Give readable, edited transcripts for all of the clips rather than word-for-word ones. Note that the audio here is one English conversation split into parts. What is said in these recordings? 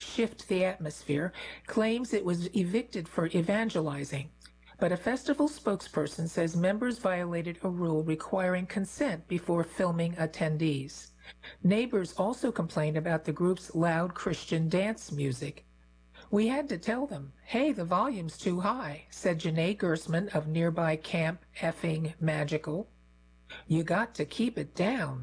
shift the atmosphere, claims it was evicted for evangelizing. But a festival spokesperson says members violated a rule requiring consent before filming attendees. Neighbors also complained about the group's loud Christian dance music. "We had to tell them, hey, the volume's too high," said Janae Gersman of nearby Camp Effing Magical. "You got to keep it down."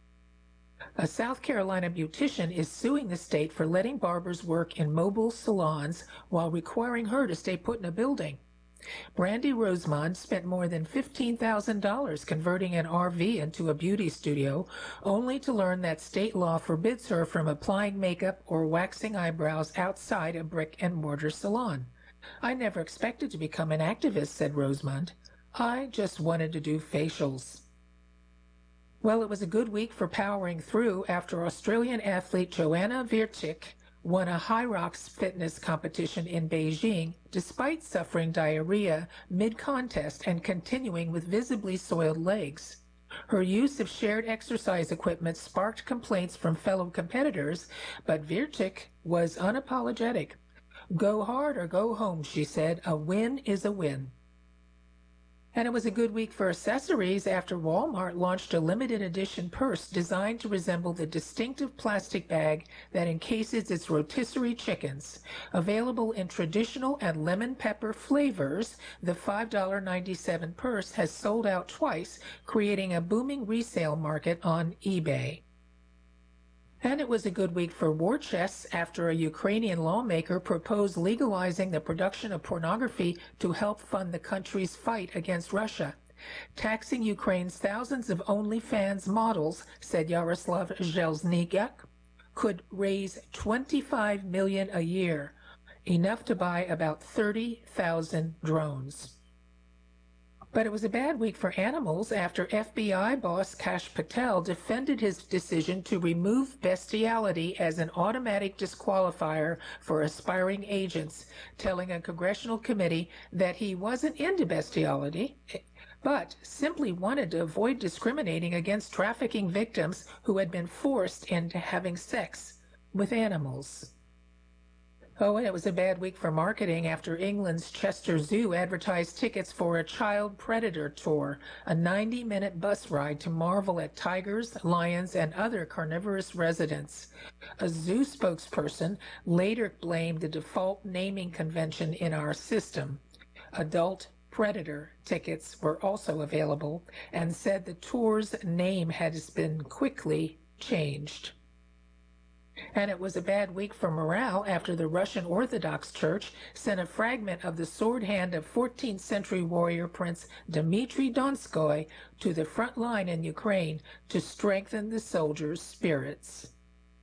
A South Carolina beautician is suing the state for letting barbers work in mobile salons while requiring her to stay put in a building. Brandy Rosemond spent more than $15,000 converting an RV into a beauty studio, only to learn that state law forbids her from applying makeup or waxing eyebrows outside a brick-and-mortar salon. "I never expected to become an activist," said Rosemond. "I just wanted to do facials." Well, it was a good week for powering through after Australian athlete Joanna Virtic won a Hyrox fitness competition in Beijing despite suffering diarrhea mid-contest and continuing with visibly soiled legs. Her use of shared exercise equipment sparked complaints from fellow competitors, but Virtic was unapologetic. "Go hard or go home," she said. "A win is a win." And it was a good week for accessories after Walmart launched a limited edition purse designed to resemble the distinctive plastic bag that encases its rotisserie chickens. Available in traditional and lemon pepper flavors, the $5.97 purse has sold out twice, creating a booming resale market on eBay. And it was a good week for war chests after a Ukrainian lawmaker proposed legalizing the production of pornography to help fund the country's fight against Russia. "Taxing Ukraine's thousands of OnlyFans models," said Yaroslav Zhelzniak, "could raise $25 million a year, enough to buy about 30,000 drones." But it was a bad week for animals after FBI boss Kash Patel defended his decision to remove bestiality as an automatic disqualifier for aspiring agents, telling a congressional committee that he wasn't into bestiality, but simply wanted to avoid discriminating against trafficking victims who had been forced into having sex with animals. Oh, and it was a bad week for marketing after England's Chester Zoo advertised tickets for a child predator tour, a 90-minute bus ride to marvel at tigers, lions, and other carnivorous residents. A zoo spokesperson later blamed the default naming convention in our system. Adult predator tickets were also available and said the tour's name has been quickly changed. And it was a bad week for morale after the Russian Orthodox Church sent a fragment of the sword hand of 14th century warrior Prince Dmitry Donskoy to the front line in Ukraine to strengthen the soldiers' spirits.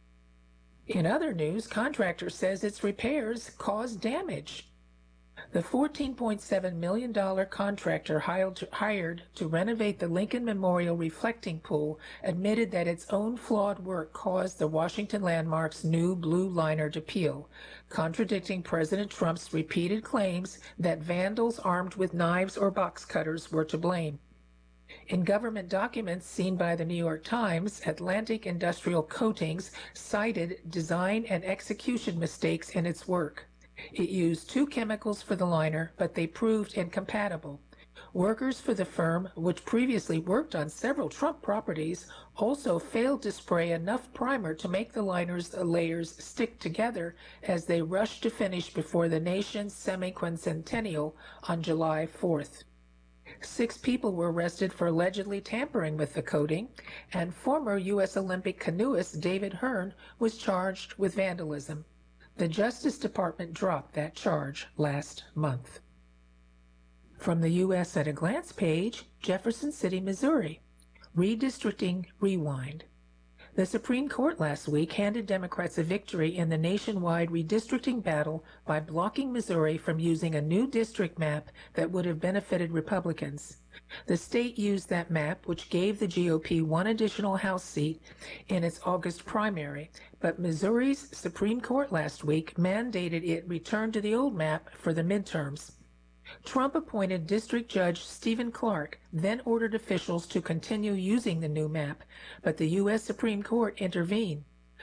In other news, contractor says its repairs caused damage. The $14.7 million contractor hired to renovate the Lincoln Memorial reflecting pool admitted that its own flawed work caused the Washington Landmark's new blue liner to peel, contradicting President Trump's repeated claims that vandals armed with knives or box cutters were to blame. In government documents seen by the New York Times, Atlantic Industrial Coatings cited design and execution mistakes in its work. It used two chemicals for the liner, but they proved incompatible. Workers for the firm, which previously worked on several Trump properties, also failed to spray enough primer to make the liner's layers stick together as they rushed to finish before the nation's semi-quincentennial on July 4th. 6 people were arrested for allegedly tampering with the coating, and former U.S. Olympic canoeist David Hearn was charged with vandalism. The Justice Department dropped that charge last month. From the U.S. at a Glance page, Jefferson City, Missouri. Redistricting rewind. The Supreme Court last week handed Democrats a victory in the nationwide redistricting battle by blocking Missouri from using a new district map that would have benefited Republicans. The state used that map, which gave the GOP one additional House seat in its August primary, but Missouri's Supreme Court last week mandated it return to the old map for the midterms. Trump appointed District Judge Stephen Clark, then ordered officials to continue using the new map, but the U.S. Supreme Court intervened.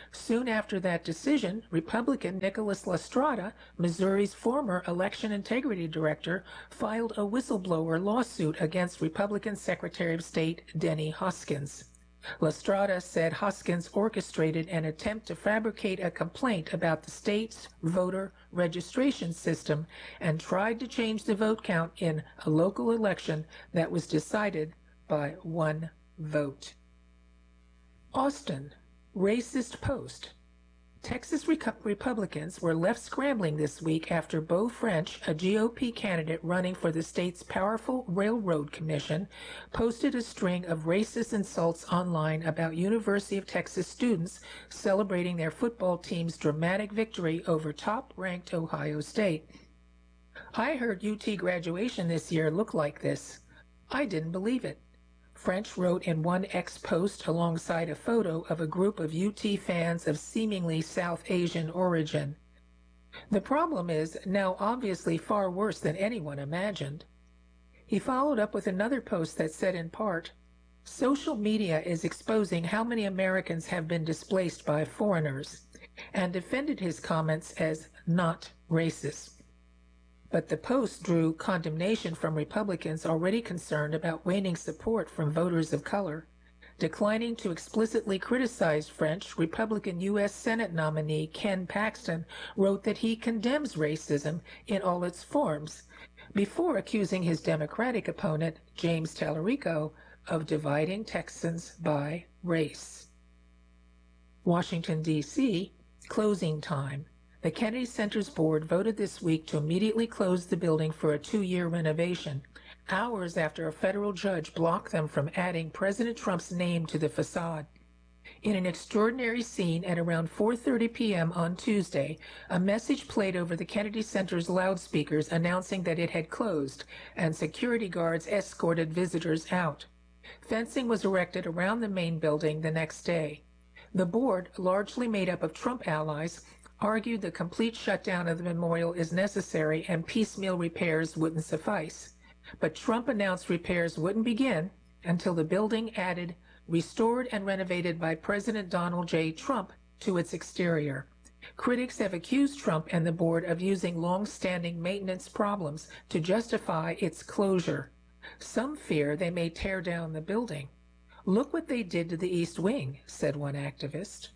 Soon after that decision, Republican Nicholas Lastrada, Missouri's former election integrity director, filed a whistleblower lawsuit against Republican Secretary of State Denny Hoskins. Lastrada said Hoskins orchestrated an attempt to fabricate a complaint about the state's voter registration system and tried to change the vote count in a local election that was decided by one vote. Austin, racist post. Texas Republicans were left scrambling this week after Beau French, a GOP candidate running for the state's powerful Railroad Commission, posted a string of racist insults online about University of Texas students celebrating their football team's dramatic victory over top-ranked Ohio State. "I heard UT graduation this year looked like this. I didn't believe it," French wrote in one X post alongside a photo of a group of UT fans of seemingly South Asian origin. The problem is now obviously far worse than anyone imagined. He followed up with another post that said in part, "Social media is exposing how many Americans have been displaced by foreigners," and defended his comments as not racist. But the post drew condemnation from Republicans already concerned about waning support from voters of color. Declining to explicitly criticize French, Republican U.S. Senate nominee Ken Paxton wrote that he condemns racism in all its forms, before accusing his Democratic opponent, James Tallarico, of dividing Texans by race. Washington, D.C., closing time. The Kennedy Center's board voted this week to immediately close the building for a 2-year renovation, hours after a federal judge blocked them from adding President Trump's name to the facade. In an extraordinary scene at around 4:30 p.m. on Tuesday, a message played over the Kennedy Center's loudspeakers announcing that it had closed, and security guards escorted visitors out. Fencing was erected around the main building the next day. The board, largely made up of Trump allies, argued the complete shutdown of the memorial is necessary and piecemeal repairs wouldn't suffice. But Trump announced repairs wouldn't begin until the building added "restored and renovated by President Donald J. Trump" to its exterior. Critics have accused Trump and the board of using long-standing maintenance problems to justify its closure. Some fear they may tear down the building. "Look what they did to the East Wing," said one activist.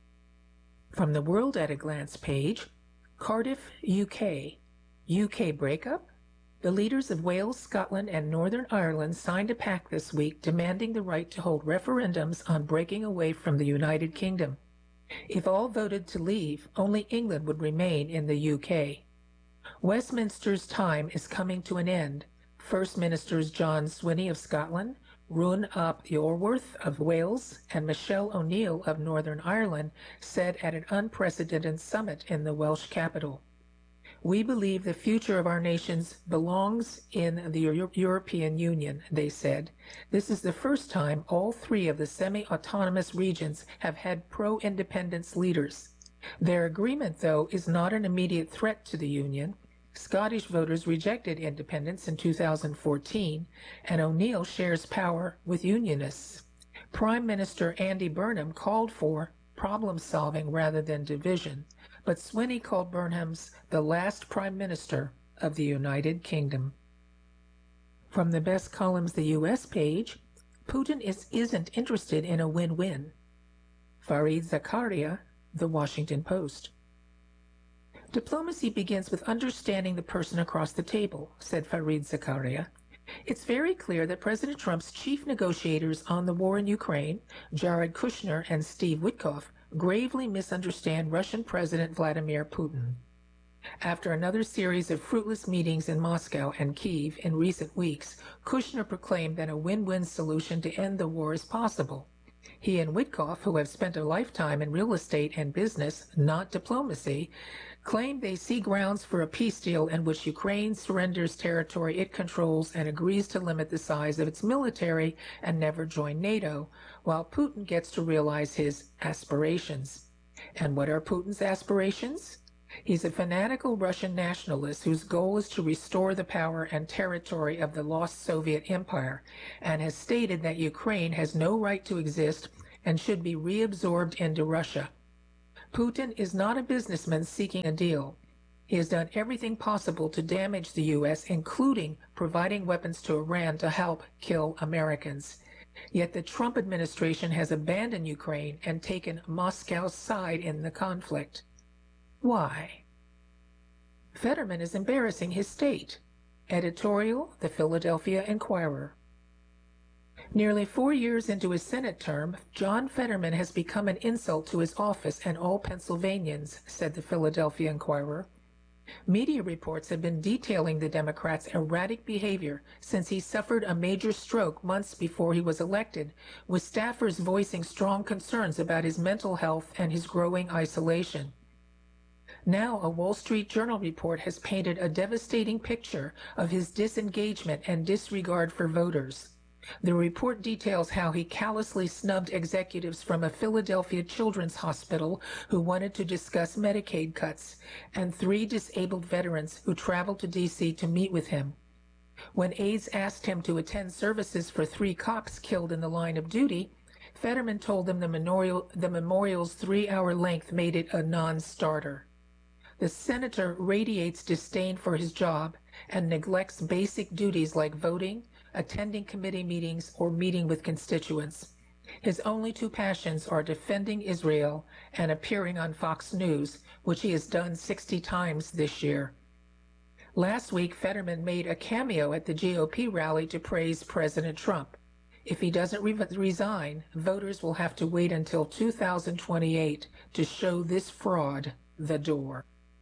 From the World at a Glance page, Cardiff, UK. UK breakup? The leaders of Wales, Scotland, and Northern Ireland signed a pact this week demanding the right to hold referendums on breaking away from the United Kingdom. If all voted to leave, only England would remain in the UK. Westminster's time is coming to an end. First Ministers John Swinney of Scotland, Rune ap Iorwerth of Wales, and Michelle O'Neill of Northern Ireland said at an unprecedented summit in the Welsh capital. "We believe the future of our nations belongs in the European Union," they said. "This is the first time all three of the semi-autonomous regions have had pro-independence leaders. Their agreement, though, is not an immediate threat to the Union. Scottish voters rejected independence in 2014, and O'Neill shares power with Unionists. Prime Minister Andy Burnham called for problem-solving rather than division, but Swinney called Burnham's the last Prime Minister of the United Kingdom. From the Best Columns the U.S. page, Putin isn't interested in a win-win. Fareed Zakaria, The Washington Post. "Diplomacy begins with understanding the person across the table," said Fareed Zakaria. "It's very clear that President Trump's chief negotiators on the war in Ukraine, Jared Kushner and Steve Witkoff, gravely misunderstand Russian President Vladimir Putin." After another series of fruitless meetings in Moscow and Kyiv in recent weeks, Kushner proclaimed that a win-win solution to end the war is possible. He and Witkoff, who have spent a lifetime in real estate and business, not diplomacy, claimed they see grounds for a peace deal in which Ukraine surrenders territory it controls and agrees to limit the size of its military and never join NATO, while Putin gets to realize his aspirations. And what are Putin's aspirations? He's a fanatical Russian nationalist whose goal is to restore the power and territory of the lost Soviet Empire, and has stated that Ukraine has no right to exist and should be reabsorbed into Russia. Putin is not a businessman seeking a deal. He has done everything possible to damage the U.S., including providing weapons to Iran to help kill Americans. Yet the Trump administration has abandoned Ukraine and taken Moscow's side in the conflict. Why? Fetterman is embarrassing his state. Editorial, The Philadelphia Inquirer. Nearly 4 years into his Senate term, John Fetterman has become an insult to his office and all Pennsylvanians, said the Philadelphia Inquirer. Media reports have been detailing the Democrats' erratic behavior since he suffered a major stroke months before he was elected, with staffers voicing strong concerns about his mental health and his growing isolation. Now, a Wall Street Journal report has painted a devastating picture of his disengagement and disregard for voters. The report details how he callously snubbed executives from a Philadelphia children's hospital who wanted to discuss Medicaid cuts, and 3 disabled veterans who traveled to D.C. to meet with him. When aides asked him to attend services for 3 cops killed in the line of duty, Fetterman told them the memorial's 3-hour length made it a non-starter. The senator radiates disdain for his job and neglects basic duties like voting, attending committee meetings, or meeting with constituents. His only 2 passions are defending Israel and appearing on Fox News, which he has done 60 times this year. Last week, Fetterman made a cameo at the GOP rally to praise President Trump. If he doesn't resign, voters will have to wait until 2028 to show this fraud the door.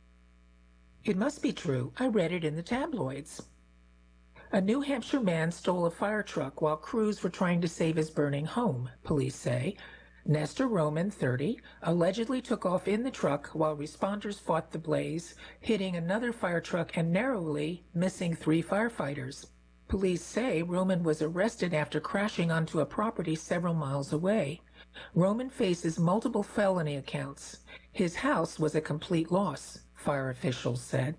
It must be true. I read it in the tabloids. A New Hampshire man stole a fire truck while crews were trying to save his burning home, police say. Nestor Roman, 30, allegedly took off in the truck while responders fought the blaze, hitting another fire truck and narrowly missing 3 firefighters. Police say Roman was arrested after crashing onto a property several miles away. Roman faces multiple felony accounts. His house was a complete loss, fire officials said.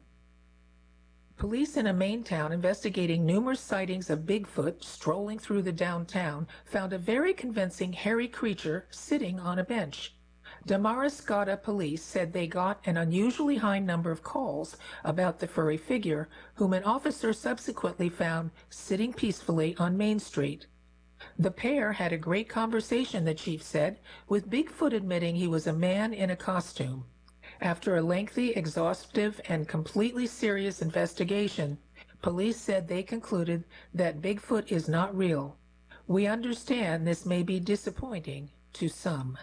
Police in a Maine town investigating numerous sightings of Bigfoot strolling through the downtown found a very convincing hairy creature sitting on a bench. Damariscotta police said they got an unusually high number of calls about the furry figure, whom an officer subsequently found sitting peacefully on Main Street. The pair had a great conversation, the chief said, with Bigfoot admitting he was a man in a costume. After a lengthy, exhaustive, and completely serious investigation, police said they concluded that Bigfoot is not real. We understand this may be disappointing to some.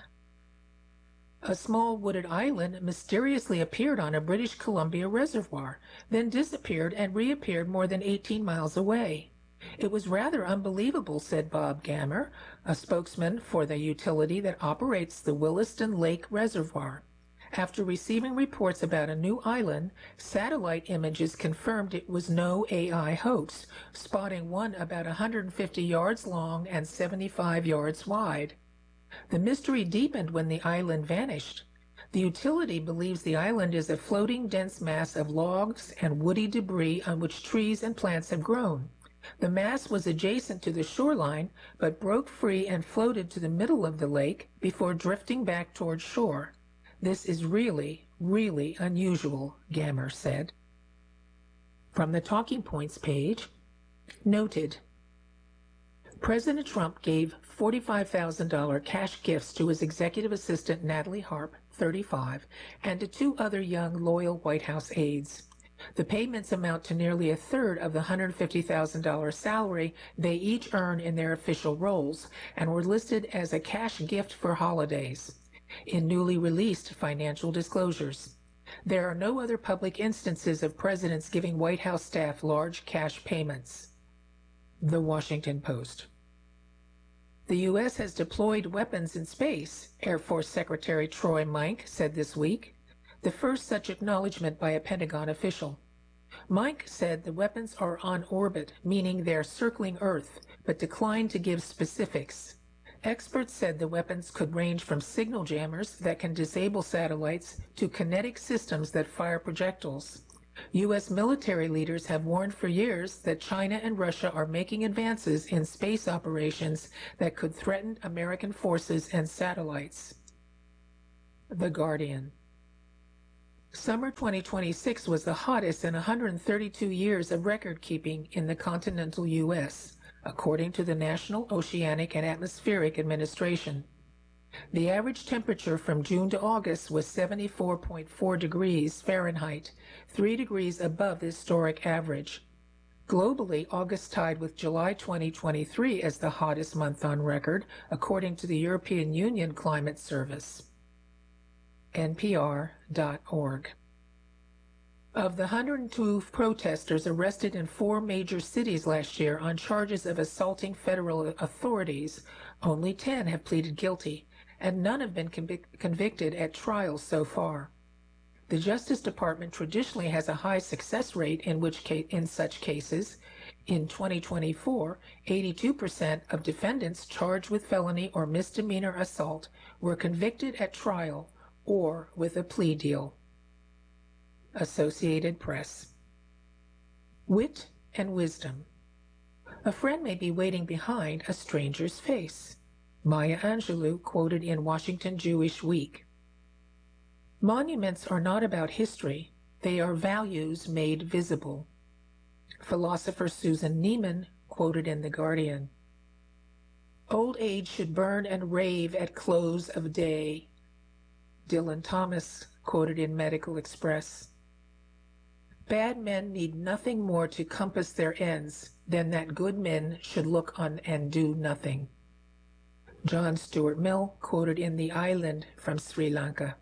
A small wooded island mysteriously appeared on a British Columbia reservoir, then disappeared and reappeared more than 18 miles away. It was rather unbelievable, said Bob Gammer, a spokesman for the utility that operates the Williston Lake Reservoir. After receiving reports about a new island, satellite images confirmed it was no AI hoax, spotting one about 150 yards long and 75 yards wide. The mystery deepened when the island vanished. The utility believes the island is a floating dense mass of logs and woody debris on which trees and plants have grown. The mass was adjacent to the shoreline, but broke free and floated to the middle of the lake before drifting back toward shore. This is really, really unusual, Gammer said. From the Talking Points page, noted, President Trump gave $45,000 cash gifts to his executive assistant Natalie Harp, 35, and to 2 other young, loyal White House aides. The payments amount to nearly a third of the $150,000 salary they each earn in their official roles and were listed as a cash gift for holidays in newly released financial disclosures. There are no other public instances of presidents giving White House staff large cash payments. The Washington Post. The U.S. has deployed weapons in space, Air Force Secretary Troy Mike said this week, the first such acknowledgement by a Pentagon official. Mike said the weapons are on orbit, meaning they're circling Earth, but declined to give specifics. Experts said the weapons could range from signal jammers that can disable satellites to kinetic systems that fire projectiles. U.S. military leaders have warned for years that China and Russia are making advances in space operations that could threaten American forces and satellites. The Guardian. Summer 2026 was the hottest in 132 years of record-keeping in the continental U.S., according to the National Oceanic and Atmospheric Administration. The average temperature from June to August was 74.4 degrees Fahrenheit, 3 degrees above the historic average. Globally, August tied with July 2023 as the hottest month on record, according to the European Union Climate Service. NPR.org. Of the 102 protesters arrested in 4 major cities last year on charges of assaulting federal authorities, only 10 have pleaded guilty, and none have been convicted at trial so far. The Justice Department traditionally has a high success rate in such cases. In 2024, 82% of defendants charged with felony or misdemeanor assault were convicted at trial or with a plea deal. Associated Press. Wit and wisdom. A friend may be waiting behind a stranger's face. Maya Angelou quoted in Washington Jewish Week. Monuments are not about history, they are values made visible. Philosopher Susan Neiman quoted in The Guardian. Old age should burn and rave at close of day. Dylan Thomas quoted in Medical Express. Bad men need nothing more to compass their ends than that good men should look on and do nothing. John Stuart Mill quoted in The Island from Sri Lanka.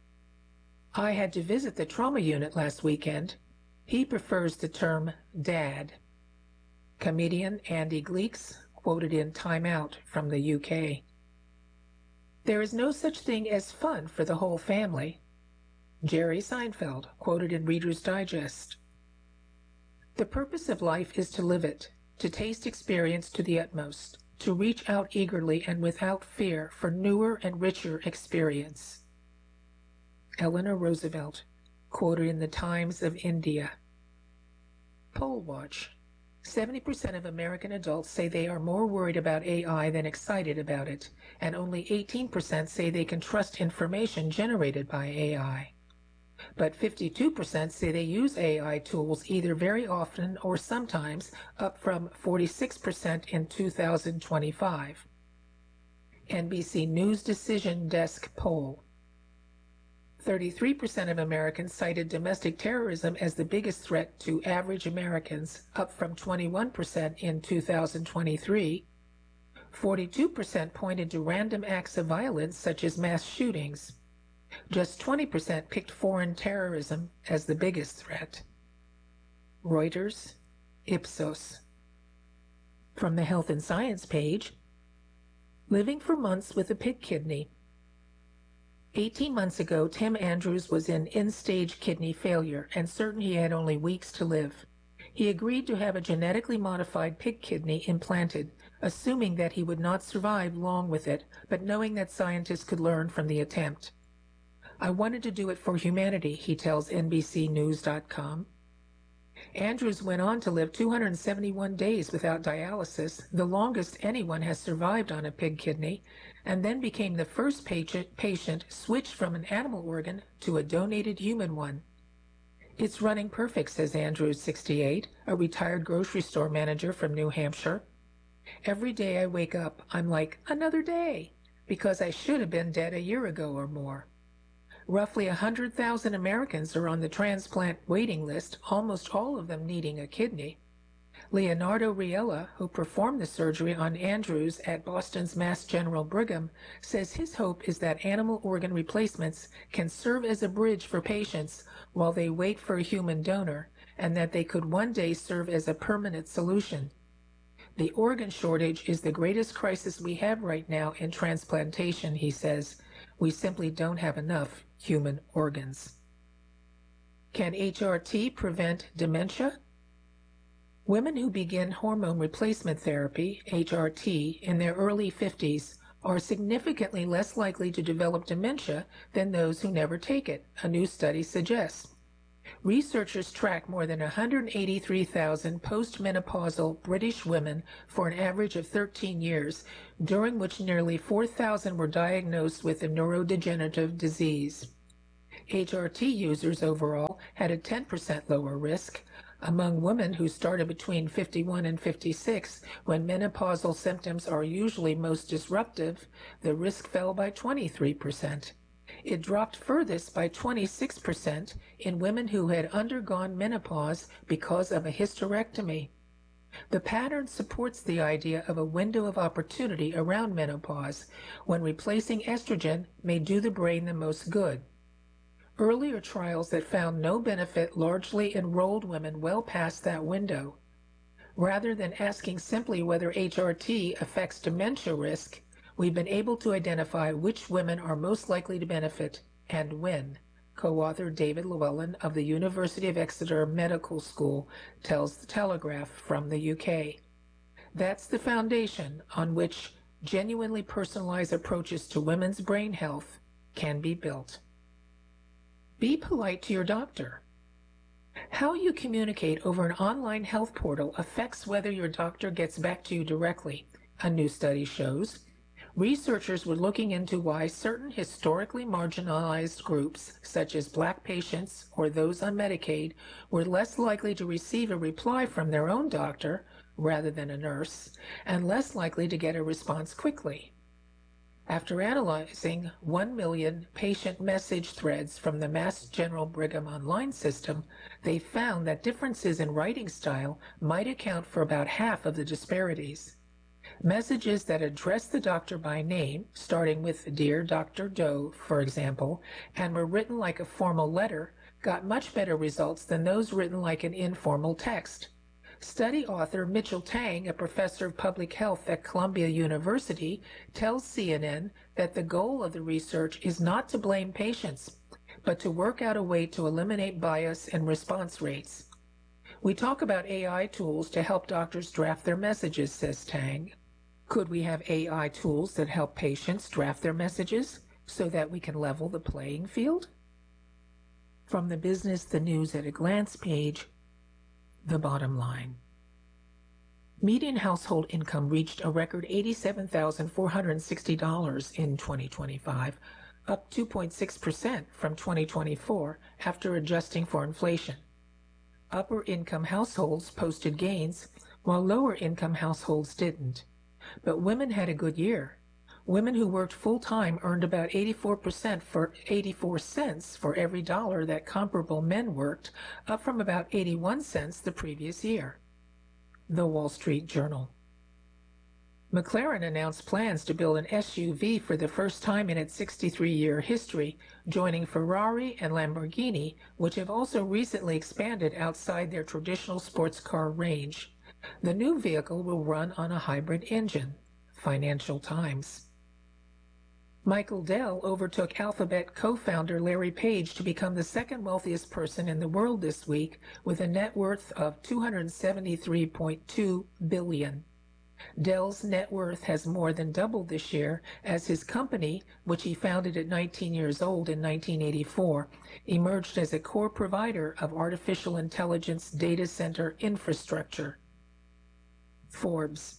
I had to visit the trauma unit last weekend. He prefers the term dad. Comedian Andy Gleeks quoted in Time Out from the UK. There is no such thing as fun for the whole family. Jerry Seinfeld quoted in Reader's Digest. The purpose of life is to live it, to taste experience to the utmost, to reach out eagerly and without fear for newer and richer experience. Eleanor Roosevelt, quoted in the Times of India. Poll Watch. 70% of American adults say they are more worried about AI than excited about it, and only 18% say they can trust information generated by AI. But 52% say they use AI tools either very often or sometimes, up from 46% in 2025. NBC News Decision Desk poll. 33% of Americans cited domestic terrorism as the biggest threat to average Americans, up from 21% in 2023. 42% pointed to random acts of violence such as mass shootings. Just 20% picked foreign terrorism as the biggest threat. Reuters, Ipsos. From the Health and Science page, living for months with a pig kidney. 18 months ago, Tim Andrews was in end-stage kidney failure and certain he had only weeks to live. He agreed to have a genetically modified pig kidney implanted, assuming that he would not survive long with it, but knowing that scientists could learn from the attempt. I wanted to do it for humanity, he tells NBCnews.com. Andrews went on to live 271 days without dialysis, the longest anyone has survived on a pig kidney, and then became the first patient switched from an animal organ to a donated human one. It's running perfect, says Andrews, 68, a retired grocery store manager from New Hampshire. Every day I wake up, I'm like, another day, because I should have been dead a year ago or more. Roughly 100,000 Americans are on the transplant waiting list, almost all of them needing a kidney. Leonardo Riella, who performed the surgery on Andrews at Boston's Mass General Brigham, says his hope is that animal organ replacements can serve as a bridge for patients while they wait for a human donor, and that they could one day serve as a permanent solution. The organ shortage is the greatest crisis we have right now in transplantation, he says. We simply don't have enough human organs. Can HRT prevent dementia? Women who begin hormone replacement therapy, HRT, in their early 50s are significantly less likely to develop dementia than those who never take it, a new study suggests. Researchers tracked more than 183,000 postmenopausal British women for an average of 13 years, during which nearly 4,000 were diagnosed with a neurodegenerative disease. HRT users overall had a 10% lower risk. Among women who started between 51 and 56, when menopausal symptoms are usually most disruptive, the risk fell by 23%. It dropped furthest by 26% in women who had undergone menopause because of a hysterectomy. The pattern supports the idea of a window of opportunity around menopause, when replacing estrogen may do the brain the most good. Earlier trials that found no benefit largely enrolled women well past that window. Rather than asking simply whether HRT affects dementia risk, we've been able to identify which women are most likely to benefit and when. Co-author David Llewellyn of the University of Exeter Medical School tells The Telegraph from the UK. That's the foundation on which genuinely personalized approaches to women's brain health can be built. Be polite to your doctor. How you communicate over an online health portal affects whether your doctor gets back to you directly, a new study shows. Researchers were looking into why certain historically marginalized groups, such as Black patients or those on Medicaid, were less likely to receive a reply from their own doctor, rather than a nurse, and less likely to get a response quickly. After analyzing 1 million patient message threads from the Mass General Brigham online system, they found that differences in writing style might account for about half of the disparities. Messages that address the doctor by name, starting with Dear Dr. Doe, for example, and were written like a formal letter, got much better results than those written like an informal text. Study author Mitchell Tang, a professor of public health at Columbia University, tells CNN that the goal of the research is not to blame patients, but to work out a way to eliminate bias and response rates. We talk about AI tools to help doctors draft their messages, says Tang. Could we have AI tools that help patients draft their messages so that we can level the playing field? From the Business the News at a Glance page, the bottom line. Median household income reached a record $87,460 in 2025, up 2.6% from 2024 after adjusting for inflation. Upper income households posted gains, while lower income households didn't. But women had a good year. Women who worked full-time earned about 84 cents for every dollar that comparable men worked, up from about 81 cents the previous year. The Wall Street Journal. McLaren announced plans to build an SUV for the first time in its 63-year history, joining Ferrari and Lamborghini, which have also recently expanded outside their traditional sports car range. The new vehicle will run on a hybrid engine. Financial Times. Michael Dell overtook Alphabet co-founder Larry Page to become the second wealthiest person in the world this week, with a net worth of $273.2 billion. Dell's net worth has more than doubled this year as his company, which he founded at 19 years old in 1984, emerged as a core provider of artificial intelligence data center infrastructure. Forbes.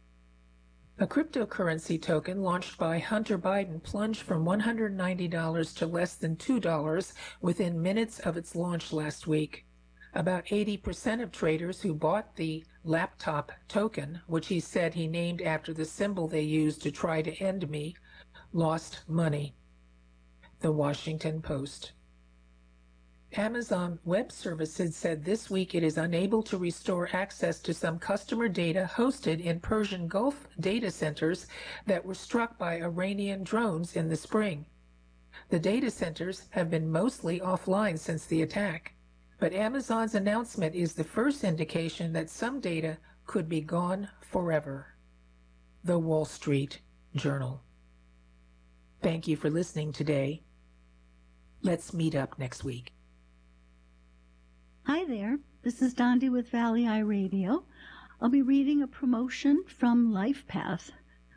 A cryptocurrency token launched by Hunter Biden plunged from $190 to less than $2 within minutes of its launch last week. About 80% of traders who bought the laptop token, which he said he named after the symbol they used to try to end me, lost money. The Washington Post. Amazon Web Services said this week it is unable to restore access to some customer data hosted in Persian Gulf data centers that were struck by Iranian drones in the spring. The data centers have been mostly offline since the attack, but Amazon's announcement is the first indication that some data could be gone forever. The Wall Street Journal. Thank you for listening today. Let's meet up next week. Hi there, this is Dondi with Valley Eye Radio. I'll be reading a promotion from LifePath,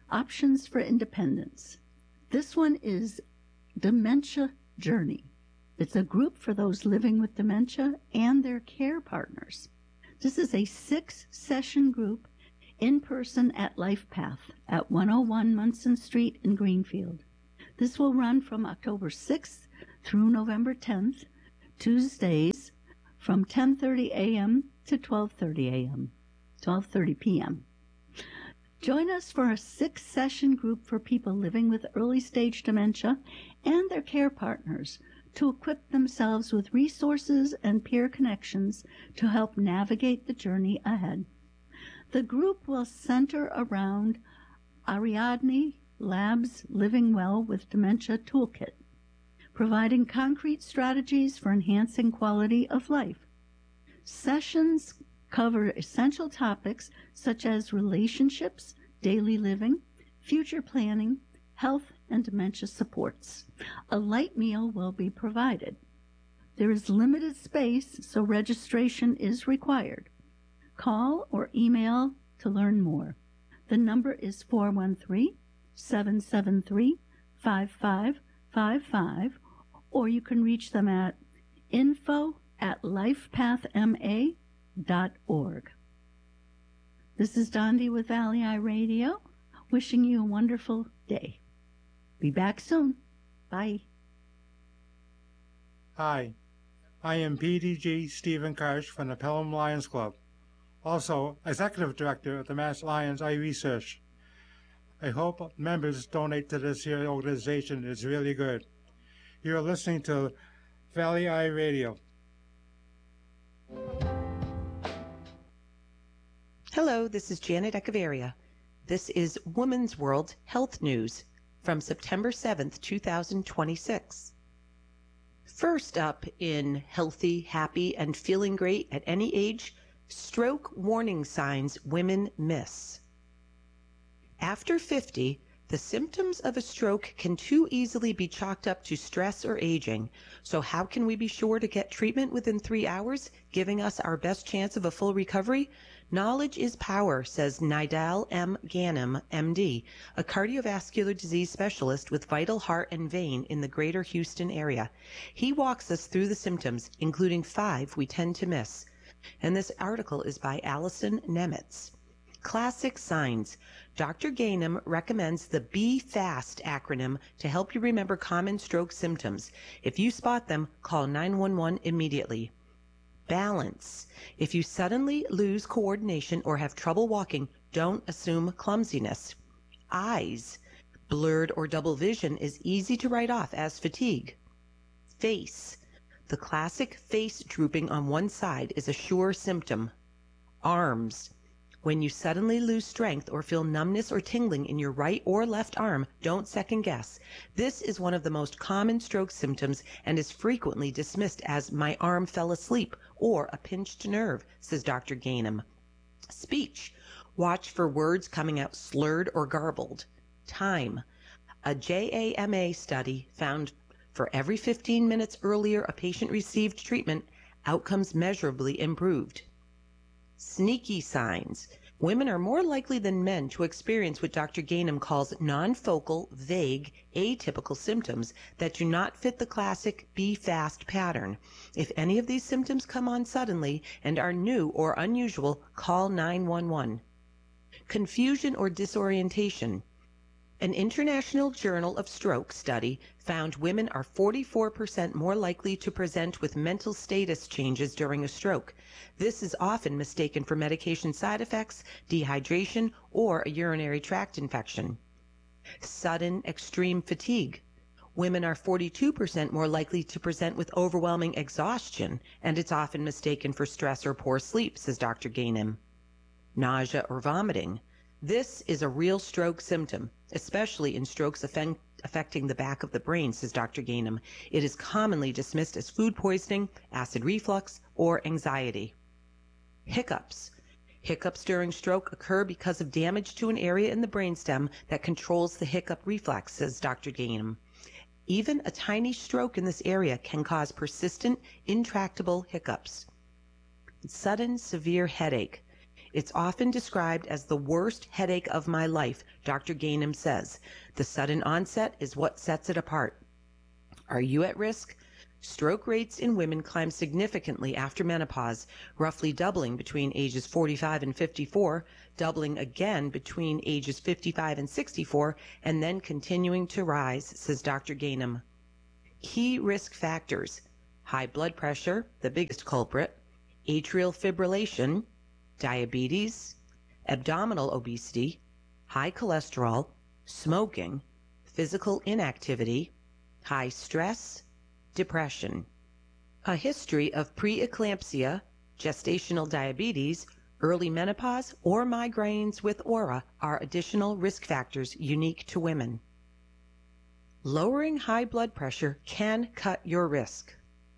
Options for Independence. This one is Dementia Journey. It's a group for those living with dementia and their care partners. This is a 6-session group in person at LifePath at 101 Munson Street in Greenfield. This will run from October 6th through November 10th, Tuesdays from 10:30 a.m. to 12:30 p.m. Join us for a 6-session group for people living with early-stage dementia and their care partners to equip themselves with resources and peer connections to help navigate the journey ahead. The group will center around Ariadne Labs' Living Well with Dementia Toolkit, providing concrete strategies for enhancing quality of life. Sessions cover essential topics such as relationships, daily living, future planning, health, and dementia supports. A light meal will be provided. There is limited space, so registration is required. Call or email to learn more. The number is 413-773-5555, or you can reach them at info@lifepathma.org. This is Dondi with Valley Eye Radio, wishing you a wonderful day. Be back soon. Bye. Hi, I am PDG Stephen Karsh from the Pelham Lions Club, also Executive Director of the Mass Lions Eye Research. I hope members donate to this here organization. It's really good. You're listening to Valley Eye Radio. Hello, this is Janet Echeverria. This is Women's World Health News from September 7th, 2026. First up in Healthy, Happy, and Feeling Great at Any Age, stroke warning signs women miss. After 50, the symptoms of a stroke can too easily be chalked up to stress or aging. So how can we be sure to get treatment within 3 hours, giving us our best chance of a full recovery? Knowledge is power, says Nidal M. Ganem, MD, a cardiovascular disease specialist with Vital Heart and Vein in the greater Houston area. He walks us through the symptoms, including 5 we tend to miss. And this article is by Allison Nemitz. Classic signs. Dr. Ganem recommends the Be Fast acronym to help you remember common stroke symptoms. If you spot them, call 911 immediately. Balance. If you suddenly lose coordination or have trouble walking, don't assume clumsiness. Eyes. Blurred or double vision is easy to write off as fatigue. Face. The classic face drooping on one side is a sure symptom. Arms. When you suddenly lose strength or feel numbness or tingling in your right or left arm, don't second guess. This is one of the most common stroke symptoms and is frequently dismissed as my arm fell asleep or a pinched nerve, says Dr. Ganem. Speech. Watch for words coming out slurred or garbled. Time. A JAMA study found for every 15 minutes earlier a patient received treatment, outcomes measurably improved. Sneaky signs. Women are more likely than men to experience what Dr. Ganem calls non-focal, vague, atypical symptoms that do not fit the classic Be Fast pattern. If any of these symptoms come on suddenly and are new or unusual, call 911. Confusion or disorientation. An International Journal of Stroke study found women are 44% more likely to present with mental status changes during a stroke. This is often mistaken for medication side effects, dehydration, or a urinary tract infection. Sudden extreme fatigue. Women are 42% more likely to present with overwhelming exhaustion, and it's often mistaken for stress or poor sleep, says Dr. Ganem. Nausea or vomiting. This is a real stroke symptom, especially in strokes affecting the back of the brain, says Dr. Ganem. It is commonly dismissed as food poisoning, acid reflux, or anxiety. Hiccups. Hiccups during stroke occur because of damage to an area in the brainstem that controls the hiccup reflex, says Dr. Ganem. Even a tiny stroke in this area can cause persistent, intractable hiccups. Sudden severe headache. It's often described as the worst headache of my life, Dr. Ganem says. The sudden onset is what sets it apart. Are you at risk? Stroke rates in women climb significantly after menopause, roughly doubling between ages 45 and 54, doubling again between ages 55 and 64, and then continuing to rise, says Dr. Gainham. Key risk factors: high blood pressure, the biggest culprit, atrial fibrillation, diabetes, abdominal obesity, high cholesterol, smoking, physical inactivity, high stress, depression. A history of preeclampsia, gestational diabetes, early menopause, or migraines with aura are additional risk factors unique to women. Lowering high blood pressure can cut your risk.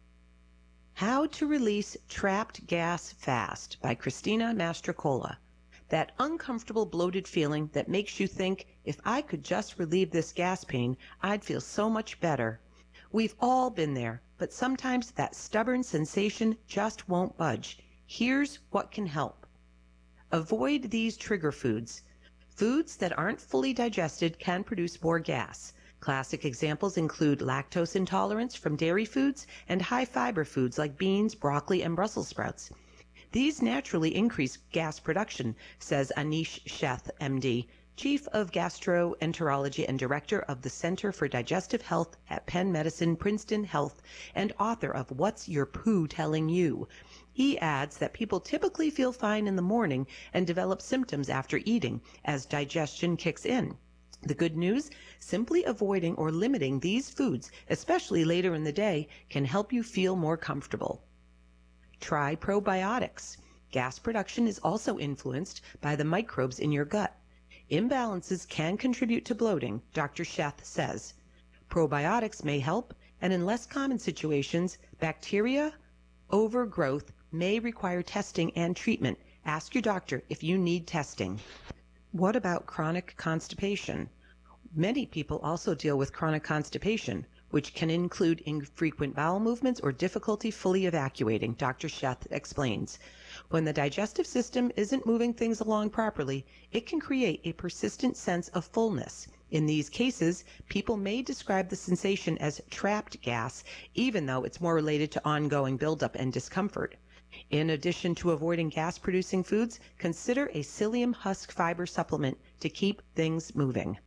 How to Release Trapped Gas Fast by Christina Mastrocola. That uncomfortable bloated feeling that makes you think, if I could just relieve this gas pain, I'd feel so much better. We've all been there, but sometimes that stubborn sensation just won't budge. Here's what can help. Avoid these trigger foods. Foods that aren't fully digested can produce more gas. Classic examples include lactose intolerance from dairy foods and high fiber foods like beans, broccoli, and Brussels sprouts. These naturally increase gas production, says Anish Sheth, MD, Chief of Gastroenterology and Director of the Center for Digestive Health at Penn Medicine Princeton Health, and author of What's Your Poo Telling You? He adds that people typically feel fine in the morning and develop symptoms after eating as digestion kicks in. The good news, simply avoiding or limiting these foods, especially later in the day, can help you feel more comfortable. Try probiotics. Gas production is also influenced by the microbes in your gut. Imbalances can contribute to bloating, Dr. Sheth says. Probiotics may help, and in less common situations, bacteria overgrowth may require testing and treatment. Ask your doctor if you need testing. What about chronic constipation? Many people also deal with chronic constipation, which can include infrequent bowel movements or difficulty fully evacuating, Dr. Sheth explains. When the digestive system isn't moving things along properly, it can create a persistent sense of fullness. In these cases, people may describe the sensation as trapped gas, even though it's more related to ongoing buildup and discomfort. In addition to avoiding gas-producing foods, consider a psyllium husk fiber supplement to keep things moving.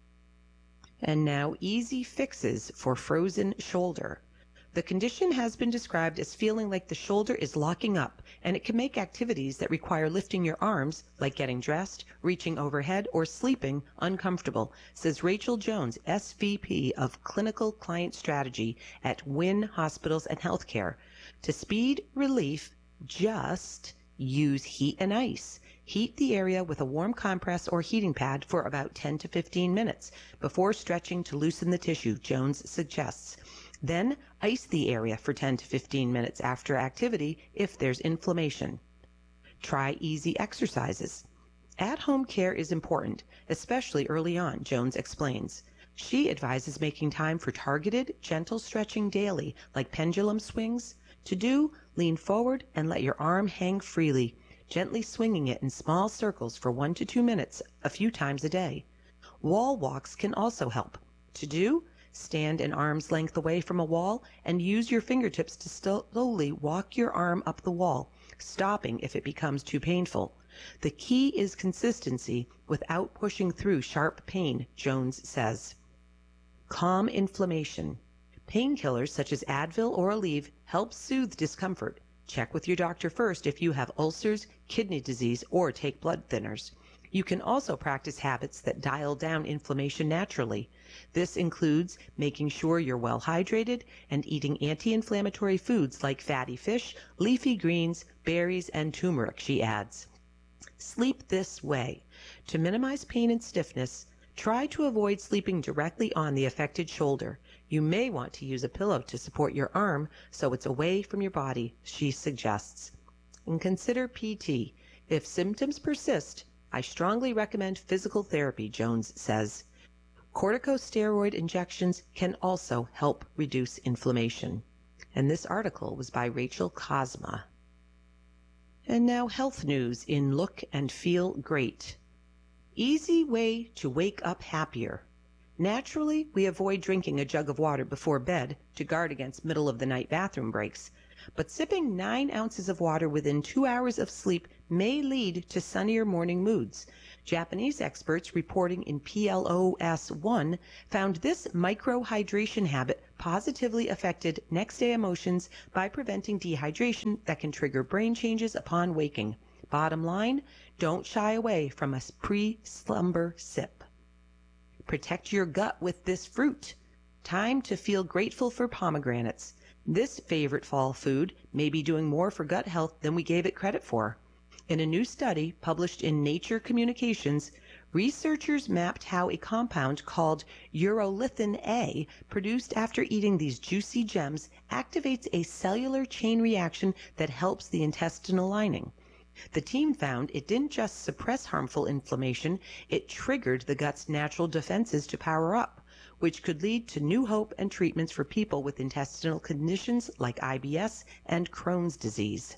And now, easy fixes for frozen shoulder. The condition has been described as feeling like the shoulder is locking up, and it can make activities that require lifting your arms, like getting dressed, reaching overhead, or sleeping, uncomfortable, says Rachel Jones, SVP of Clinical Client Strategy at Wynn Hospitals and Healthcare. To speed relief, just use heat and ice. Heat the area with a warm compress or heating pad for about 10 to 15 minutes before stretching to loosen the tissue, Jones suggests. Then ice the area for 10 to 15 minutes after activity if there's inflammation. Try easy exercises. At-home care is important, especially early on, Jones explains. She advises making time for targeted, gentle stretching daily, like pendulum swings. To do, lean forward and let your arm hang freely, gently swinging it in small circles for 1 to 2 minutes a few times a day. Wall walks can also help. To do, stand an arm's length away from a wall and use your fingertips to slowly walk your arm up the wall, stopping if it becomes too painful. The key is consistency without pushing through sharp pain, Jones says. Calm inflammation. Painkillers such as Advil or Aleve help soothe discomfort. Check with your doctor first if you have ulcers, kidney disease, or take blood thinners. You can also practice habits that dial down inflammation naturally. This includes making sure you're well hydrated and eating anti-inflammatory foods like fatty fish, leafy greens, berries, and turmeric, she adds. Sleep this way. To minimize pain and stiffness, try to avoid sleeping directly on the affected shoulder. You may want to use a pillow to support your arm so it's away from your body, she suggests. And consider PT. If symptoms persist, I strongly recommend physical therapy, Jones says. Corticosteroid injections can also help reduce inflammation. And this article was by Rachel Cosma. And now health news in Look and Feel Great. Easy way to wake up happier. Naturally, we avoid drinking a jug of water before bed to guard against middle-of-the-night bathroom breaks. But sipping 9 ounces of water within 2 hours of sleep may lead to sunnier morning moods. Japanese experts reporting in PLOS-1 found this microhydration habit positively affected next-day emotions by preventing dehydration that can trigger brain changes upon waking. Bottom line, don't shy away from a pre-slumber sip. Protect your gut with this fruit. Time to feel grateful for pomegranates. This favorite fall food may be doing more for gut health than we gave it credit for. In a new study published in Nature Communications, researchers mapped how a compound called urolithin A, produced after eating these juicy gems, activates a cellular chain reaction that helps the intestinal lining. The team found it didn't just suppress harmful inflammation, it triggered the gut's natural defenses to power up, which could lead to new hope and treatments for people with intestinal conditions like IBS and Crohn's disease.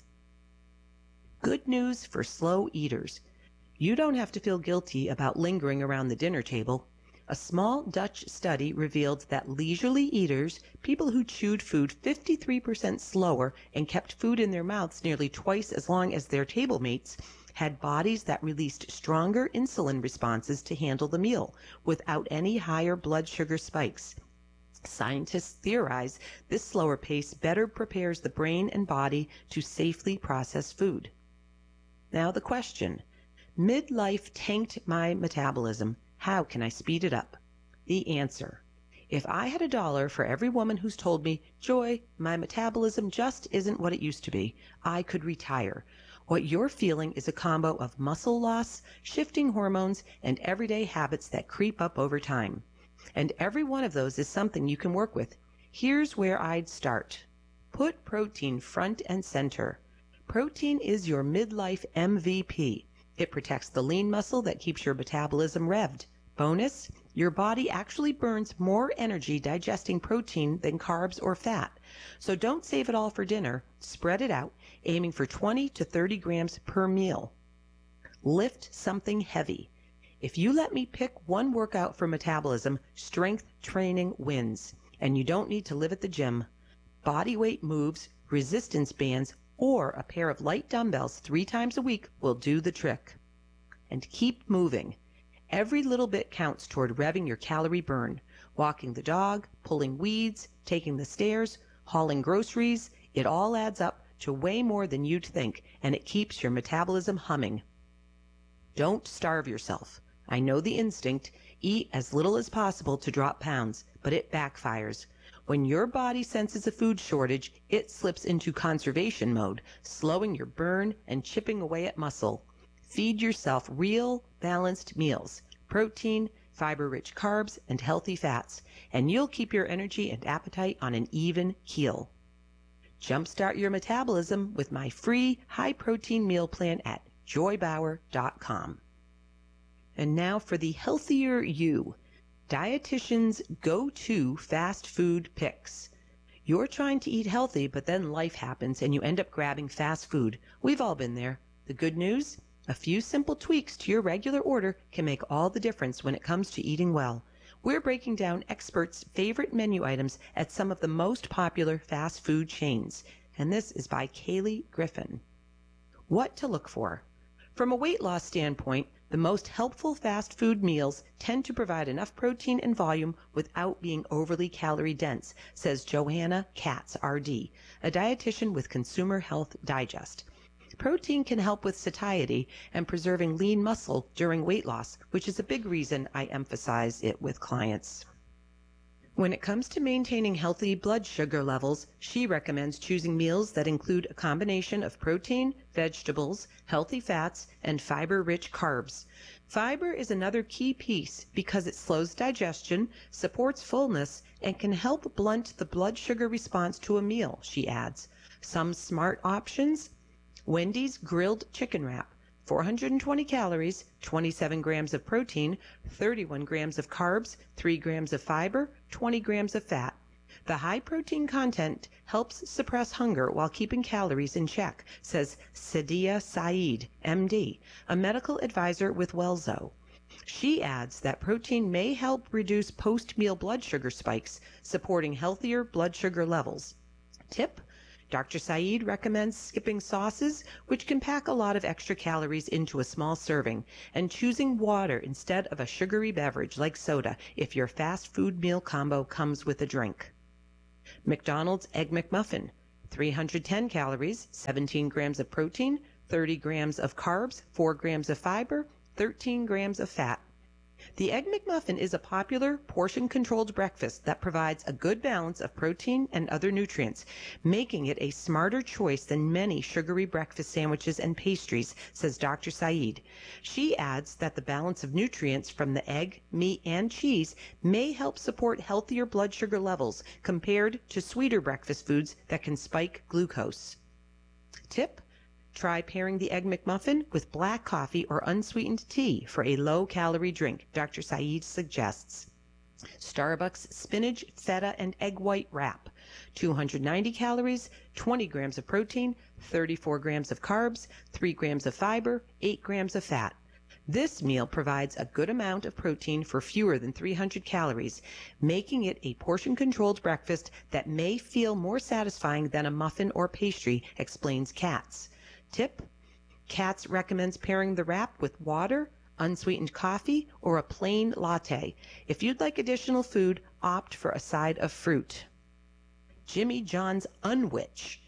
Good news for slow eaters. You don't have to feel guilty about lingering around the dinner table. A small Dutch study revealed that leisurely eaters, people who chewed food 53% slower and kept food in their mouths nearly twice as long as their table mates, had bodies that released stronger insulin responses to handle the meal without any higher blood sugar spikes. Scientists theorize this slower pace better prepares the brain and body to safely process food. Now the question, midlife tanked my metabolism. How can I speed it up? The answer. If I had $1 for every woman who's told me, Joy, my metabolism just isn't what it used to be, I could retire. What you're feeling is a combo of muscle loss, shifting hormones, and everyday habits that creep up over time. And every one of those is something you can work with. Here's where I'd start. Put protein front and center. Protein is your midlife MVP. It protects the lean muscle that keeps your metabolism revved. Bonus, your body actually burns more energy digesting protein than carbs or fat. So don't save it all for dinner. Spread it out, aiming for 20 to 30 grams per meal. Lift something heavy. If you let me pick one workout for metabolism, strength training wins. And you don't need to live at the gym. Body weight moves, resistance bands, or a pair of light dumbbells 3 times a week will do the trick. And keep moving. Every little bit counts toward revving your calorie burn. Walking the dog, pulling weeds, taking the stairs, hauling groceries, it all adds up to way more than you'd think, and it keeps your metabolism humming. Don't starve yourself. I know the instinct, eat as little as possible to drop pounds, but it backfires. When your body senses a food shortage, it slips into conservation mode, slowing your burn and chipping away at muscle. Feed yourself real, balanced meals, protein, fiber-rich carbs, and healthy fats, and you'll keep your energy and appetite on an even keel. Jumpstart your metabolism with my free high-protein meal plan at joybauer.com. And now for the healthier you. Dietitians' go-to fast food picks. You're trying to eat healthy, but then life happens and you end up grabbing fast food. We've all been there. The good news? A few simple tweaks to your regular order can make all the difference when it comes to eating well. We're breaking down experts' favorite menu items at some of the most popular fast food chains. And this is by Kaylee Griffin. What to look for? From a weight loss standpoint, the most helpful fast food meals tend to provide enough protein and volume without being overly calorie dense, says Johanna Katz, RD, a dietitian with Consumer Health Digest. Protein can help with satiety and preserving lean muscle during weight loss, which is a big reason I emphasize it with clients. When it comes to maintaining healthy blood sugar levels, she recommends choosing meals that include a combination of protein, vegetables, healthy fats, and fiber-rich carbs. Fiber is another key piece because it slows digestion, supports fullness, and can help blunt the blood sugar response to a meal, she adds. Some smart options? Wendy's grilled chicken wrap. 420 calories, 27 grams of protein, 31 grams of carbs, 3 grams of fiber, 20 grams of fat. The high protein content helps suppress hunger while keeping calories in check, says Sadia Saeed, MD, a medical advisor with Welzo. She adds that protein may help reduce post-meal blood sugar spikes, supporting healthier blood sugar levels. Tip: Dr. Saeed recommends skipping sauces, which can pack a lot of extra calories into a small serving, and choosing water instead of a sugary beverage like soda if your fast food meal combo comes with a drink. McDonald's Egg McMuffin, 310 calories, 17 grams of protein, 30 grams of carbs, 4 grams of fiber, 13 grams of fat. The Egg McMuffin is a popular portion-controlled breakfast that provides a good balance of protein and other nutrients, making it a smarter choice than many sugary breakfast sandwiches and pastries, says Dr. Saeed. She adds that the balance of nutrients from the egg, meat, and cheese may help support healthier blood sugar levels compared to sweeter breakfast foods that can spike glucose. Tip: Try pairing the Egg McMuffin with black coffee or unsweetened tea for a low-calorie drink, Dr. Saeed suggests. Starbucks Spinach, Feta, and Egg White Wrap, 290 calories, 20 grams of protein, 34 grams of carbs, 3 grams of fiber, 8 grams of fat. This meal provides a good amount of protein for fewer than 300 calories, making it a portion-controlled breakfast that may feel more satisfying than a muffin or pastry, explains Katz. Tip: Katz recommends pairing the wrap with water, unsweetened coffee, or a plain latte. If you'd like additional food, opt for a side of fruit. Jimmy John's Unwich,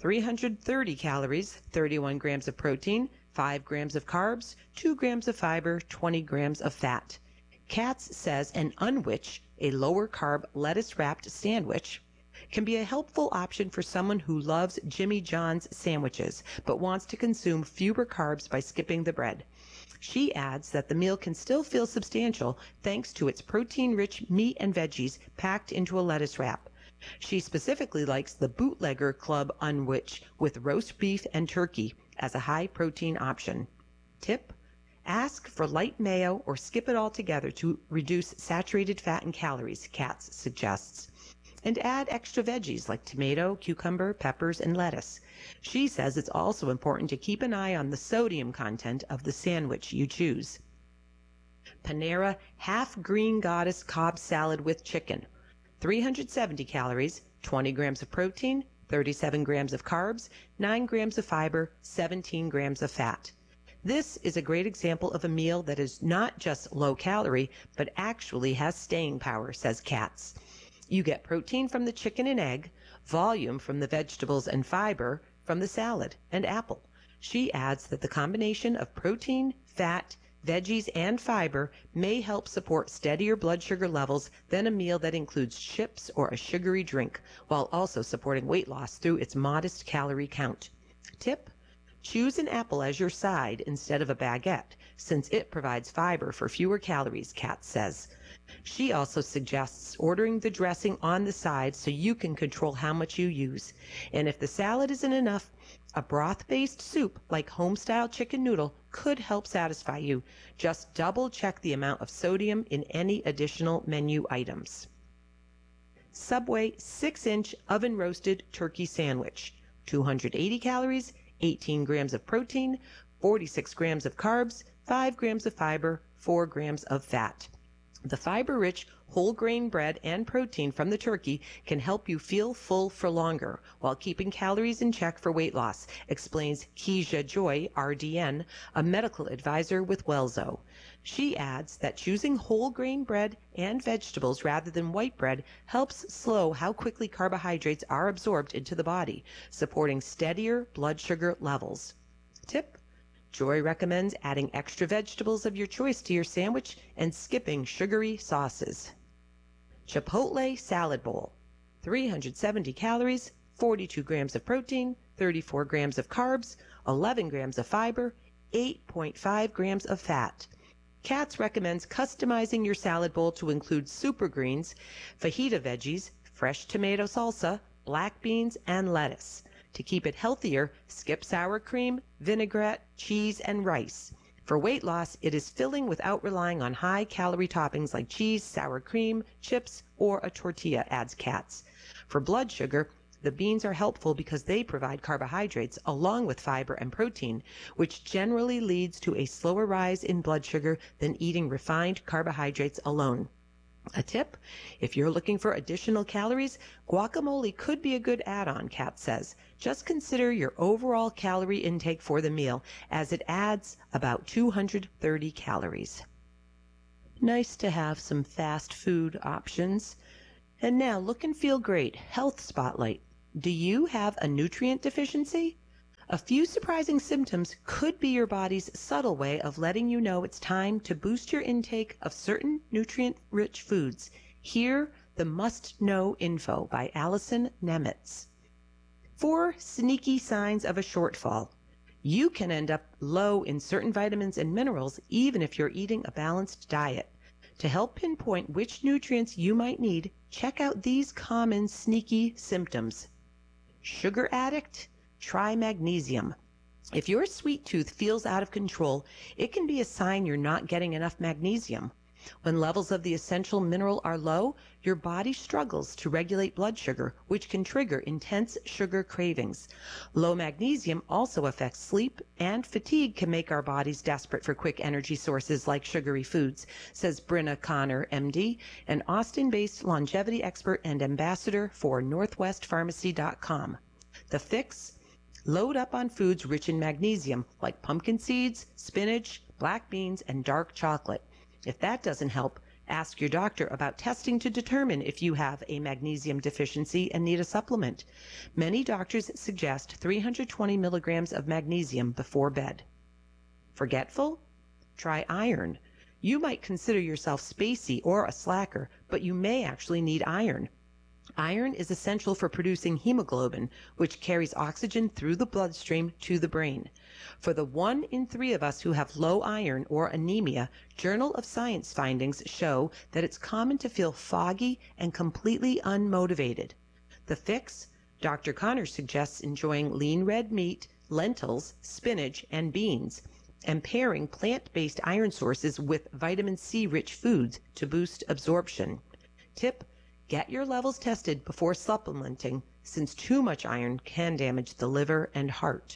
330 calories, 31 grams of protein, 5 grams of carbs, 2 grams of fiber, 20 grams of fat. Katz says an unwich, a lower-carb lettuce-wrapped sandwich, can be a helpful option for someone who loves Jimmy John's sandwiches but wants to consume fewer carbs by skipping the bread. She adds that the meal can still feel substantial thanks to its protein-rich meat and veggies packed into a lettuce wrap. She specifically likes the Bootlegger Club Unwich with roast beef and turkey as a high-protein option. Tip: Ask for light mayo or skip it altogether to reduce saturated fat and calories, Katz suggests. And add extra veggies like tomato, cucumber, peppers, and lettuce. She says it's also important to keep an eye on the sodium content of the sandwich you choose. Panera Half Green Goddess Cobb Salad with Chicken, 370 calories, 20 grams of protein, 37 grams of carbs, 9 grams of fiber, 17 grams of fat. This is a great example of a meal that is not just low calorie, but actually has staying power, says Katz. You get protein from the chicken and egg, volume from the vegetables, and fiber from the salad and apple. She adds that the combination of protein, fat, veggies, and fiber may help support steadier blood sugar levels than a meal that includes chips or a sugary drink, while also supporting weight loss through its modest calorie count. Tip: Choose an apple as your side instead of a baguette, since it provides fiber for fewer calories, Katz says. She also suggests ordering the dressing on the side so you can control how much you use. And if the salad isn't enough, a broth-based soup like home-style chicken noodle could help satisfy you. Just double-check the amount of sodium in any additional menu items. Subway 6-inch oven-roasted turkey sandwich, 280 calories, 18 grams of protein, 46 grams of carbs, 5 grams of fiber, 4 grams of fat. The fiber-rich whole grain bread and protein from the turkey can help you feel full for longer while keeping calories in check for weight loss, explains Keisha Joy, RDN, a medical advisor with Welzo. She adds that choosing whole grain bread and vegetables rather than white bread helps slow how quickly carbohydrates are absorbed into the body, supporting steadier blood sugar levels. Tip: Joy recommends adding extra vegetables of your choice to your sandwich and skipping sugary sauces. Chipotle Salad Bowl, 370 calories, 42 grams of protein, 34 grams of carbs, 11 grams of fiber, 8.5 grams of fat. Katz recommends customizing your salad bowl to include super greens, fajita veggies, fresh tomato salsa, black beans, and lettuce. To keep it healthier, skip sour cream, vinaigrette, cheese, and rice. For weight loss, it is filling without relying on high-calorie toppings like cheese, sour cream, chips, or a tortilla, adds Katz. For blood sugar, the beans are helpful because they provide carbohydrates along with fiber and protein, which generally leads to a slower rise in blood sugar than eating refined carbohydrates alone. A tip, if you're looking for additional calories, guacamole could be a good add-on, Kat says. Just consider your overall calorie intake for the meal, as it adds about 230 calories. Nice to have some fast food options. And now, look and feel great, health spotlight. Do you have a nutrient deficiency? A few surprising symptoms could be your body's subtle way of letting you know it's time to boost your intake of certain nutrient-rich foods. Hear the must-know info by Allison Nemitz. 4 sneaky signs of a shortfall. You can end up low in certain vitamins and minerals even if you're eating a balanced diet. To help pinpoint which nutrients you might need, check out these common sneaky symptoms. Sugar addict? Try magnesium. If your sweet tooth feels out of control, it can be a sign you're not getting enough magnesium. When levels of the essential mineral are low, your body struggles to regulate blood sugar, which can trigger intense sugar cravings. Low magnesium also affects sleep, and fatigue can make our bodies desperate for quick energy sources like sugary foods, says Brenna Connor, MD, an Austin-based longevity expert and ambassador for NorthwestPharmacy.com. The fix? Load up on foods rich in magnesium, like pumpkin seeds, spinach, black beans, and dark chocolate. If that doesn't help, ask your doctor about testing to determine if you have a magnesium deficiency and need a supplement. Many doctors suggest 320 milligrams of magnesium before bed. Forgetful? Try iron. You might consider yourself spacey or a slacker, but you may actually need iron. Iron is essential for producing hemoglobin, which carries oxygen through the bloodstream to the brain. For the 1 in 3 of us who have low iron or anemia, Journal of Science findings show that it's common to feel foggy and completely unmotivated. The fix? Dr. Connor suggests enjoying lean red meat, lentils, spinach, and beans, and pairing plant-based iron sources with vitamin C-rich foods to boost absorption. Tip: get your levels tested before supplementing, since too much iron can damage the liver and heart.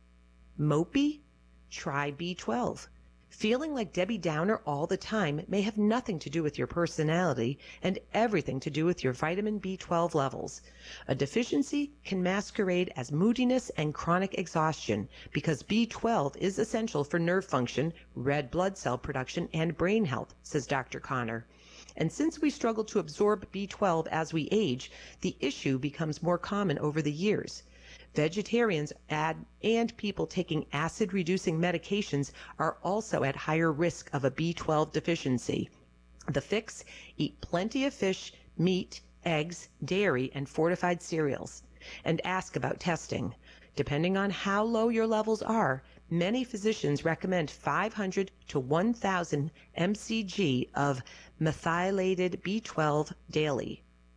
Mopey? Try B12. Feeling like Debbie Downer all the time may have nothing to do with your personality and everything to do with your vitamin B12 levels. A deficiency can masquerade as moodiness and chronic exhaustion because B12 is essential for nerve function, red blood cell production, and brain health, says Dr. Connor. And since we struggle to absorb B12 as we age, the issue becomes more common over the years. Vegetarians and people taking acid-reducing medications are also at higher risk of a B12 deficiency. The fix? Eat plenty of fish, meat, eggs, dairy, and fortified cereals. And ask about testing. Depending on how low your levels are, many physicians recommend 500 to 1,000 mcg of methylated B12 daily.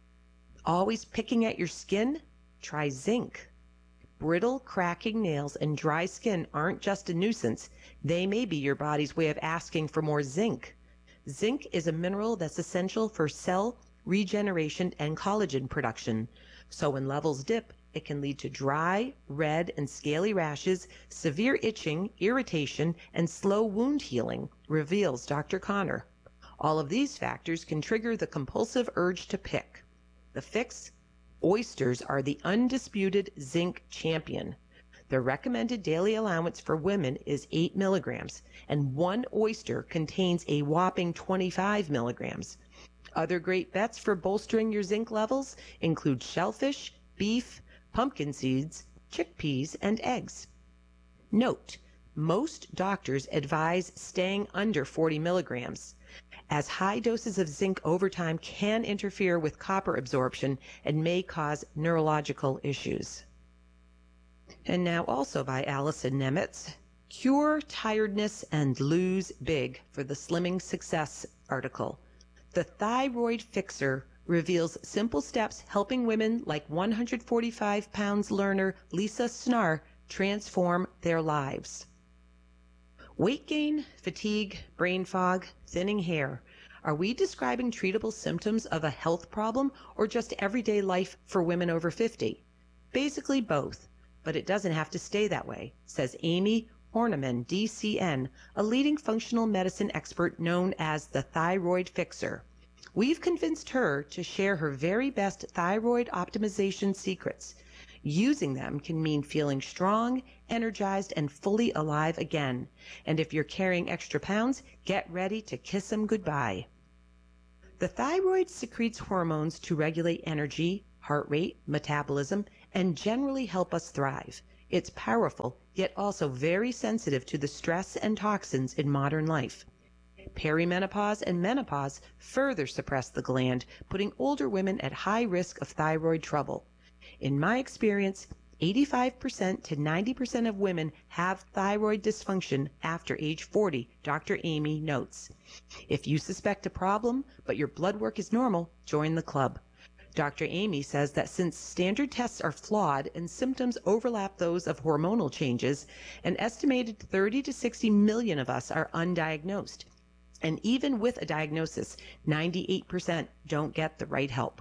Always picking at your skin? Try zinc. Brittle, cracking nails and dry skin aren't just a nuisance. They may be your body's way of asking for more zinc. Zinc is a mineral that's essential for cell regeneration and collagen production. So when levels dip, it can lead to dry, red, and scaly rashes, severe itching, irritation, and slow wound healing, reveals Dr. Connor. All of these factors can trigger the compulsive urge to pick. The fix? Oysters are the undisputed zinc champion. The recommended daily allowance for women is 8 milligrams, and 1 oyster contains a whopping 25 milligrams. Other great bets for bolstering your zinc levels include shellfish, beef, pumpkin seeds, chickpeas, and eggs. Note: most doctors advise staying under 40 milligrams, as high doses of zinc over time can interfere with copper absorption and may cause neurological issues. And now also by Allison Nemitz, Cure Tiredness and Lose Big, for the Slimming Success article. The Thyroid Fixer reveals simple steps helping women like 145 pounds learner Lisa Snar transform their lives. Weight gain, fatigue, brain fog, thinning hair. Are we describing treatable symptoms of a health problem or just everyday life for women over 50? Basically both, but it doesn't have to stay that way, says Amy Horniman, DCN, a leading functional medicine expert known as the Thyroid Fixer. We've convinced her to share her very best thyroid optimization secrets. Using them can mean feeling strong, energized, and fully alive again. And if you're carrying extra pounds, get ready to kiss them goodbye. The thyroid secretes hormones to regulate energy, heart rate, metabolism, and generally help us thrive. It's powerful, yet also very sensitive to the stress and toxins in modern life. Perimenopause and menopause further suppress the gland, putting older women at high risk of thyroid trouble. In my experience, 85% to 90% of women have thyroid dysfunction after age 40, Dr. Amy notes. If you suspect a problem, but your blood work is normal, join the club. Dr. Amy says that since standard tests are flawed and symptoms overlap those of hormonal changes, an estimated 30 to 60 million of us are undiagnosed. And even with a diagnosis, 98% don't get the right help.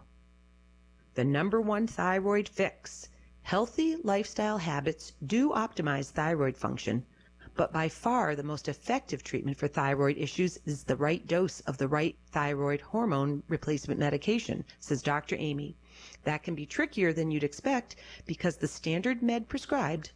The number one thyroid fix. Healthy lifestyle habits do optimize thyroid function, but by far the most effective treatment for thyroid issues is the right dose of the right thyroid hormone replacement medication, says Dr. Amy. That can be trickier than you'd expect because the standard med prescribed,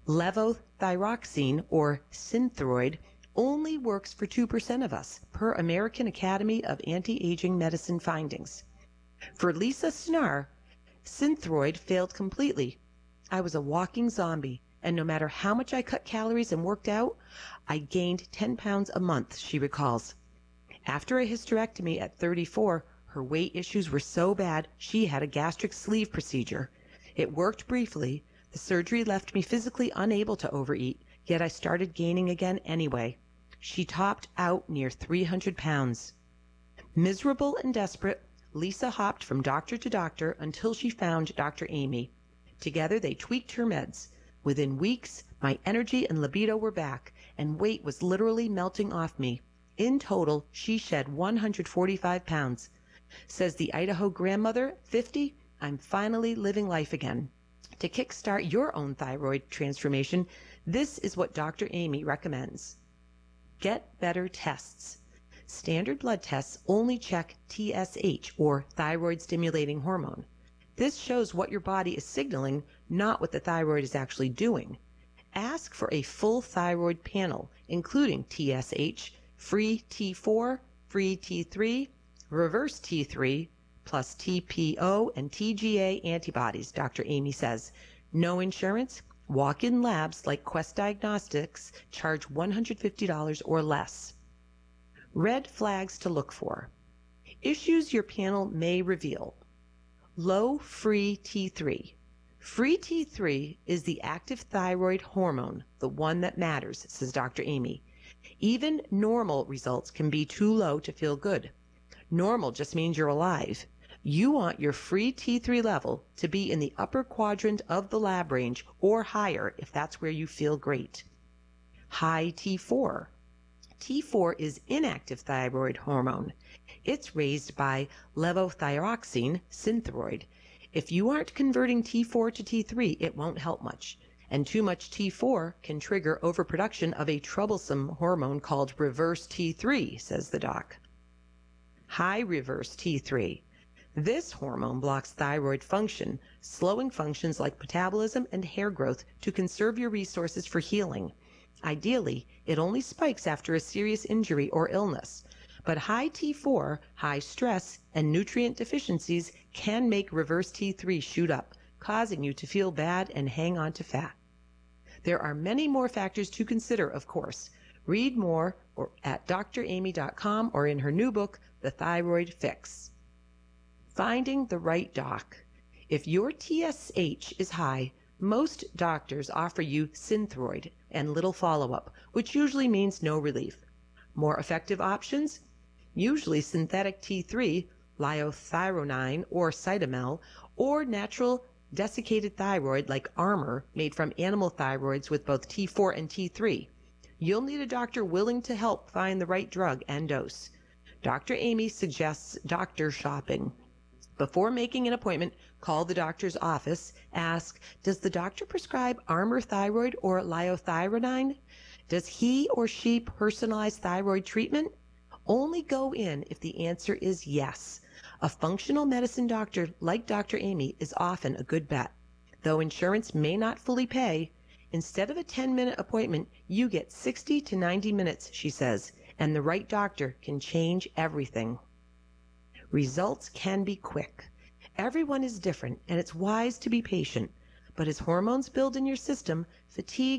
levothyroxine or Synthroid, only works for 2% of us, per American Academy of Anti-Aging Medicine findings. For Lisa Snar, Synthroid failed completely. I was a walking zombie, and no matter how much I cut calories and worked out, I gained 10 pounds a month, she recalls. After a hysterectomy at 34, her weight issues were so bad she had a gastric sleeve procedure. It worked briefly. The surgery left me physically unable to overeat, yet I started gaining again anyway. She topped out near 300 pounds. Miserable and desperate, Lisa hopped from doctor to doctor until she found Dr. Amy. Together they tweaked her meds. Within weeks, my energy and libido were back, and weight was literally melting off me. In total, she shed 145 pounds. Says the Idaho grandmother, 50, I'm finally living life again. To kickstart your own thyroid transformation, this is what Dr. Amy recommends. Get better tests. Standard blood tests only check TSH, or thyroid stimulating hormone. This shows what your body is signaling, not what the thyroid is actually doing. Ask for a full thyroid panel, including TSH, free T4, free T3, reverse T3, plus TPO and TGA antibodies, Dr. Amy says. No insurance? Walk-in labs like Quest Diagnostics charge $150 or less. Red flags to look for. Issues your panel may reveal. Low free T3. Free T3 is the active thyroid hormone, the one that matters, says Dr. Amy. Even normal results can be too low to feel good. Normal just means you're alive. You want your free T3 level to be in the upper quadrant of the lab range or higher if that's where you feel great. High T4. T4 is inactive thyroid hormone. It's raised by levothyroxine, Synthroid. If you aren't converting T4 to T3, it won't help much. And too much T4 can trigger overproduction of a troublesome hormone called reverse T3, says the doc. High reverse T3. This hormone blocks thyroid function, slowing functions like metabolism and hair growth to conserve your resources for healing. Ideally, it only spikes after a serious injury or illness. But high T4, high stress, and nutrient deficiencies can make reverse T3 shoot up, causing you to feel bad and hang on to fat. There are many more factors to consider, of course. Read more at dramy.com or in her new book, The Thyroid Fix. Finding the right doc. If your TSH is high, most doctors offer you Synthroid and little follow-up, which usually means no relief. More effective options? Usually synthetic T3, liothyronine or Cytomel, or natural desiccated thyroid like Armour, made from animal thyroids with both T4 and T3. You'll need a doctor willing to help find the right drug and dose. Dr. Amy suggests doctor shopping. Before making an appointment, call the doctor's office. Ask, does the doctor prescribe Armour Thyroid or liothyronine? Does he or she personalize thyroid treatment? Only go in if the answer is yes. A functional medicine doctor like Dr. Amy is often a good bet. Though insurance may not fully pay, instead of a 10-minute appointment, you get 60 to 90 minutes, she says, and the right doctor can change everything. Results can be quick. Everyone is different, and it's wise to be patient. But as hormones build in your system, fatigue